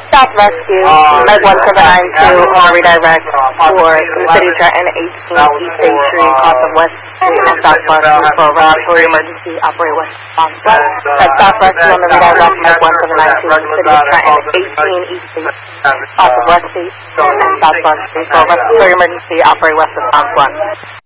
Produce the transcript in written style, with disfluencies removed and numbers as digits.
South Rescue, Meg 1792 on redirect for the City of Trenton, 18 East State Street, off of West Street and South Rescue for a respiratory emergency, operate West West. That's South Rescue on the redirect, Meg 1792 City of Trenton, 18 East State, off of West Street and South Rescue for a respiratory emergency, operate West of One.